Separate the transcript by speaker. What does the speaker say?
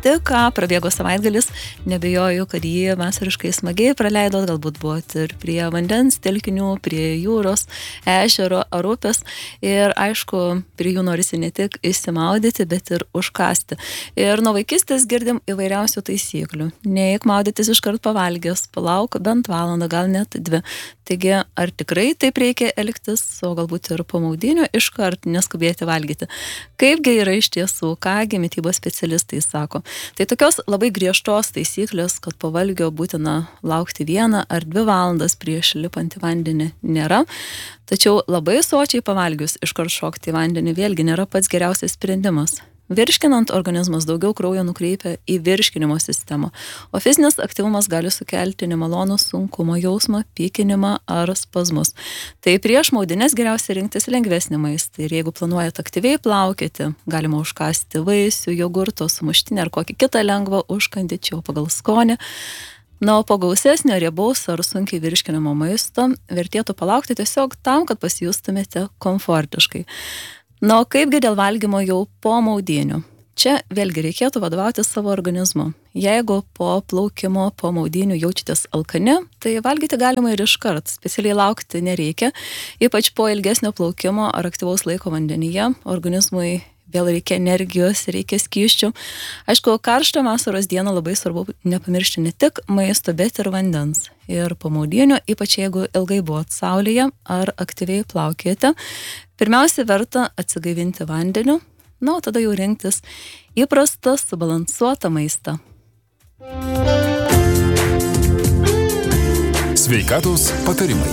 Speaker 1: tik ką prabėgo savaitgalis, nebejoju, kad jį vasariškai smagiai praleidot, galbūt buvot ir prie vandens telkinių, prie jūros, ežero ar upės ir aišku, prie jų norisi ne tik išsimaudyti, bet ir užkasti. Ir nuo vaikystės girdim įvairiausių taisyklių. Neik maudytis iškart pavalgęs, palauk bent valandą, gal net 2. Taigi, ar tikrai taip reikia elgtis, o galbūt ir po maudynių iškart neskubėti valgyti? Kaipgi yra iš tiesų, kągi mitybos specialistai sako? Tai tokios labai griežtos taisyklės, kad po valgio būtina laukti 1 ar 2 valandas prieš lipant į vandenį nėra. Tačiau labai sočiai pavalgius iškart šokti į vandenį vėlgi nėra pats geriausias sprendimas. Virškinant, organizmas daugiau kraujo nukreipia į virškinimo sistemą, o fizinis aktyvumas gali sukelti nemalonų sunkumo jausmą, pykinimą ar spazmus. Tai prieš maudynės geriausia rinktis lengvesnį maistą ir jeigu planuojat aktyviai plaukioti, galima užkasti vaisių, jogurto, sumuštinį ar kokį kitą lengvą užkandį, čia jau pagal skonį. Na, o po gausesnio riebaus ar sunkiai virškinamo maisto vertėtų palaukti tiesiog tam, kad pasijustumėte komfortiškai. Na, o kaipgi dėl valgymo jau po maudynių? Čia vėlgi reikėtų vadovauti savo organizmu. Jeigu po plaukimo, po maudynių jaučiatės alkani, tai valgyti galima ir iškart. Specialiai laukti nereikia, ypač po ilgesnio plaukimo ar aktyvaus laiko vandenyje. Organizmui vėl reikia energijos, reikia skysčių. Aišku, karštą vasaros dieną labai svarbu nepamiršti ne tik maisto, bet ir vandens. Ir po maudynių, ypač jeigu ilgai buvot saulėje ar aktyviai plaukėte, pirmiausia verta atsigaivinti vandeniu, na, o tada jau rinktis įprastą, subalansuotą maistą.
Speaker 2: Sveikatos patarimai.